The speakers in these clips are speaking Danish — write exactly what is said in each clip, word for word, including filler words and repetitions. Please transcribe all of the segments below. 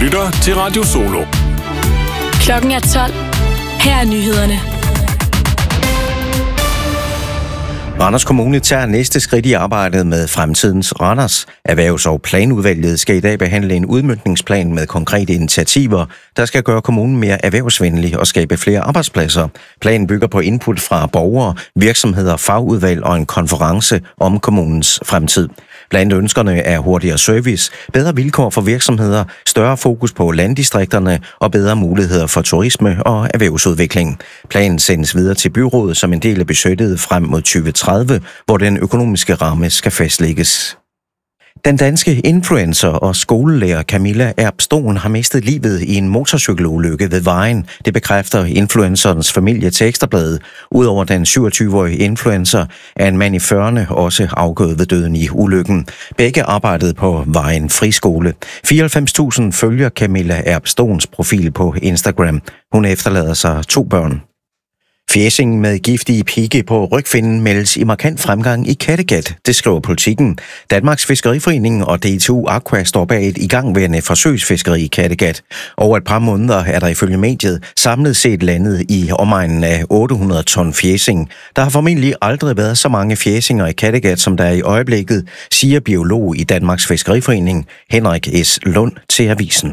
lytter til Radio Solo. Klokken er tolv. Her er nyhederne. Randers Kommune tager næste skridt i arbejdet med fremtidens Randers. Erhvervs- og planudvalget skal i dag behandle en udmøntningsplan med konkrete initiativer, der skal gøre kommunen mere erhvervsvenlig og skabe flere arbejdspladser. Planen bygger på input fra borgere, virksomheder, fagudvalg og en konference om kommunens fremtid. Blandt ønskerne er hurtigere service, bedre vilkår for virksomheder, større fokus på landdistrikterne og bedre muligheder for turisme og erhvervsudvikling. Planen sendes videre til byrådet som en del af budgettet frem mod tyve tredive, hvor den økonomiske ramme skal fastlægges. Den danske influencer og skolelærer Camilla Erbstoen har mistet livet i en motorcykelulykke ved Vejen. Det bekræfter influencerens familie til Ekstrabladet. Udover den syvogtyve-årige influencer er en mand i fyrrerne også afgået ved døden i ulykken. Begge arbejdede på Vejen Friskole. fireoghalvfems tusind følger Camilla Erbstoens profil på Instagram. Hun efterlader sig to børn. Fjæsing med giftige pigge på rygfinnen meldes i markant fremgang i Kattegat, det skriver Politikken. Danmarks Fiskeriforening og D T U Aqua står bag et igangværende forsøgsfiskeri i Kattegat. Over et par måneder er der ifølge mediet samlet set landet i omegnen af otte hundrede ton fjæsing. Der har formentlig aldrig været så mange fjæsinger i Kattegat, som der er i øjeblikket, siger biolog i Danmarks Fiskeriforening Henrik S. Lund til avisen.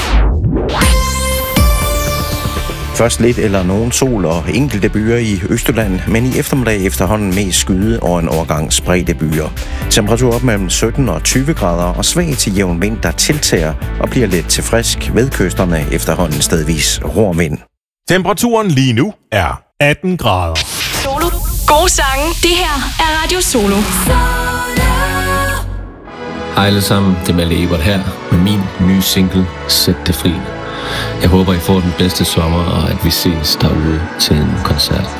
Først lidt eller nogen sol og enkelte byer i Østjylland, men i eftermiddag efterhånden mest skyde og en overgang spredte byer. Temperatur op mellem sytten og tyve grader og svag til jævn vind, der tiltager og bliver lidt til frisk ved kysterne efterhånden stedvis hård vind. Temperaturen lige nu er atten grader. Solo. Gode sange. Det her er Radio Solo. Hej alle sammen, det er Malle Ebert her med min nye single, Sæt det fri. Jeg håber, I får den bedste sommer, og at vi ses derude til en koncert.